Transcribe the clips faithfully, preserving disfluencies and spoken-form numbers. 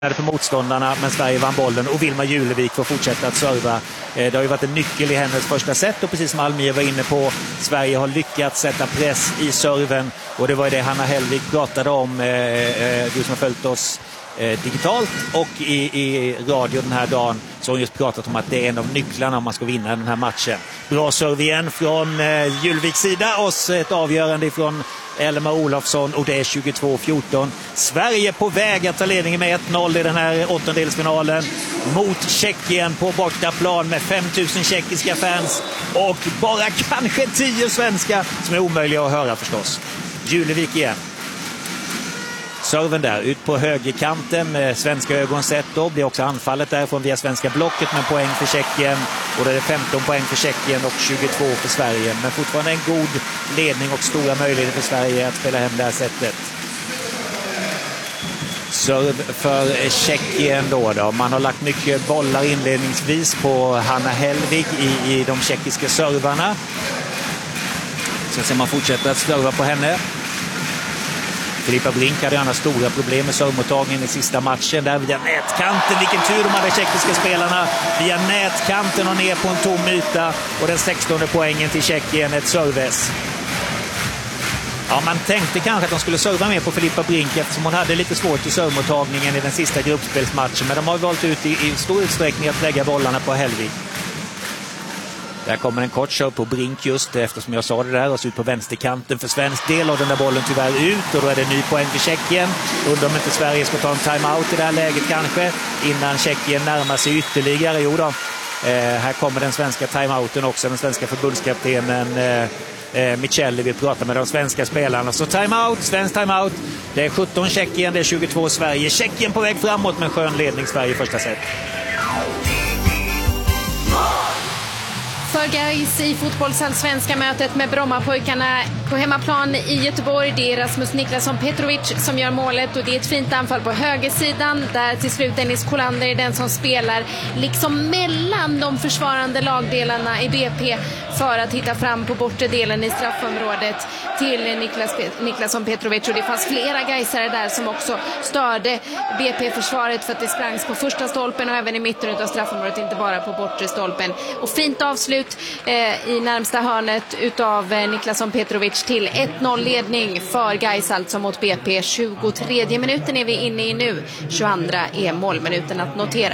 för motståndarna, men Sverige vann bollen och Vilma Julevik får fortsätta att serva. Det har ju varit en nyckel i hennes första set och precis som Almir var inne på, Sverige har lyckats sätta press i serven och det var det Hanna Hellvig pratade om, du som har följt oss digitalt och i, i radio den här dagen, så har hon just pratat om att det är en av nycklarna om man ska vinna den här matchen. Bra serv igen från eh, Juleviks sida och ett avgörande ifrån Elma Olofsson och det är tjugotvå fjorton. Sverige på väg att ta ledningen med ett noll i den här åttondelsfinalen mot Tjeckien på bortaplan med fem tusen tjeckiska fans och bara kanske tio svenska som är omöjliga att höra förstås. Julevik igen. Serven där, ut på högerkanten med svenska ögon sett då. Blir också anfallet därifrån via svenska blocket med poäng för Tjeckien. Och det är femton poäng för Tjeckien och tjugotvå för Sverige. Men fortfarande en god ledning och stora möjligheter för Sverige att spela hem det här sättet. Serv för Tjeckien då, då. Man har lagt mycket bollar inledningsvis på Hanna Hellvig i, i de tjeckiska servarna. Så ser man fortsätta att serva på henne. Filippa Brink hade annars stora problem med servmottagningen i sista matchen. Där via nätkanten, vilken tur de hade tjeckiska spelarna. Via nätkanten och ner på en tom yta. Och den sextonde poängen till Tjeckien, ett serves. Ja, man tänkte kanske att de skulle serva mer på Filippa Brink eftersom hon hade lite svårt i servmottagningen i den sista gruppspelsmatchen. Men de har valt ut i, i stor utsträckning att lägga bollarna på Hellvig. Där kommer en kort serve på Brink just eftersom jag sa det där och så ut på vänsterkanten för svensk del och den där bollen tyvärr ut och då är det en ny poäng för Tjeckien. Undrar om inte Sverige ska ta en timeout i det här läget kanske innan Tjeckien närmar sig ytterligare. Jo då, eh, här kommer den svenska timeouten också, den svenska förbundskaptenen eh, eh, Michelli vill prata med de svenska spelarna. Så timeout, svensk timeout. Det är sjutton Tjeckien, det är tjugotvå Sverige. Tjeckien på väg framåt med skön ledning Sverige i första set. För Gais i fotbollsallsvenska mötet med Brommapojkarna på hemmaplan i Göteborg. Det är Rasmus Niklasson Petrovic som gör målet och det är ett fint anfall på högersidan där till slut Dennis Kolander är den som spelar liksom mellan de försvarande lagdelarna i B P för att hitta fram på bortre delen i straffområdet till Niklas, Niklasson Petrovic och det fanns flera gaisare där som också störde B P-försvaret för att det sprangs på första stolpen och även i mitten av straffområdet, inte bara på bortre stolpen. Och fint avslut eh, i närmsta hörnet utav eh, Niklasson Petrovic till ett noll ledning för Gais alltså mot B P. tjugotredje minuten är vi inne i nu. tjugoandra är målminuten att notera.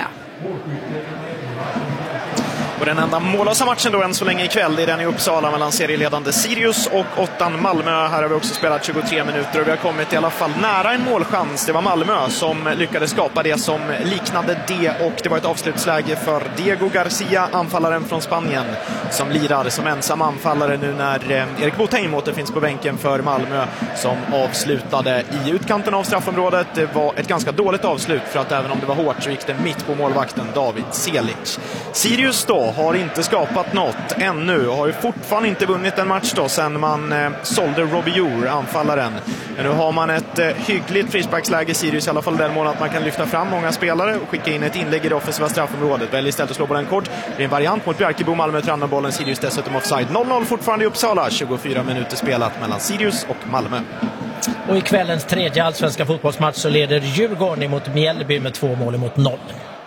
Och den enda mållösa matchen då än så länge ikväll är den i Uppsala mellan serieledande Sirius och åttan Malmö. Här har vi också spelat tjugotre minuter och vi har kommit i alla fall nära en målchans. Det var Malmö som lyckades skapa det som liknade det och det var ett avslutsläge för Diego Garcia, anfallaren från Spanien, som lirar som ensam anfallare nu när Erik Botheim återfinns på bänken för Malmö som avslutade i utkanten av straffområdet. Det var ett ganska dåligt avslut för att även om det var hårt så gick det mitt på målvakten David Selic. Sirius då har inte skapat något ännu och har ju fortfarande inte vunnit en match då sen man eh, sålde Robbie Jour, anfallaren. Men nu har man ett eh, hyggligt frisparksläge i Sirius, i alla fall den mån att man kan lyfta fram många spelare och skicka in ett inlägg i det offensiva straffområdet. Väljer istället att slå bollen kort. Det är en variant mot Bjarkebo, Malmö tar andra bollen, Sirius dessutom offside. noll noll fortfarande i Uppsala, tjugofyra minuter spelat mellan Sirius och Malmö. Och i kvällens tredje allsvenska fotbollsmatch så leder Djurgården emot Mjällby med två mål emot noll.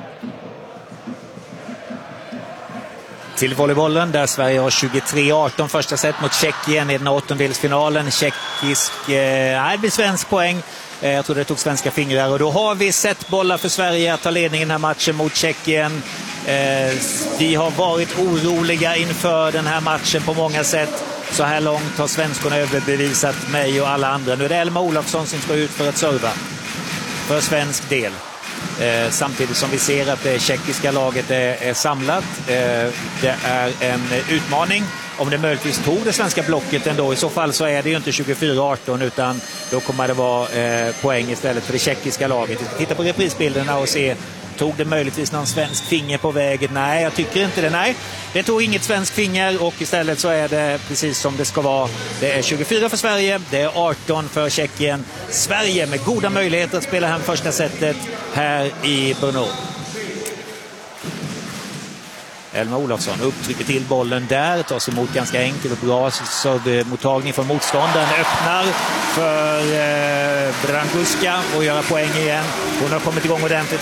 Till volleybollen där Sverige har tjugotre arton första set mot Tjeckien i den åttondelsfinalen. Tjeckisk, eh, nej, det blir svensk poäng. Eh, jag tror det tog svenska fingrar och då har vi sett bollar för Sverige att ta ledningen den här matchen mot Tjeckien. Eh, vi har varit oroliga inför den här matchen på många sätt. Så här långt har svenskorna överbevisat mig och alla andra. Nu är det Elma Olofsson som ska ut för att serva för svensk del. Eh, samtidigt som vi ser att det tjeckiska laget är, är samlat. Eh, det är en utmaning om det möjligtvis tog det svenska blocket ändå. I så fall så är det ju inte tjugofyra arton utan då kommer det vara eh, poäng istället för det tjeckiska laget. Titta på reprisbilderna och se, tog det möjligtvis någon svensk finger på vägen? Nej, jag tycker inte det. Nej, det tog inget svensk finger och istället så är det precis som det ska vara. Det är tjugofyra för Sverige, det är arton för Tjeckien. Sverige med goda möjligheter att spela hem första setet här i Brno. Elmar Olofsson upptrycker till bollen där, tas emot ganska enkelt och bra servemottagning från motståndaren, öppnar för eh, Branguska och göra poäng igen. Hon har kommit igång ordentligt.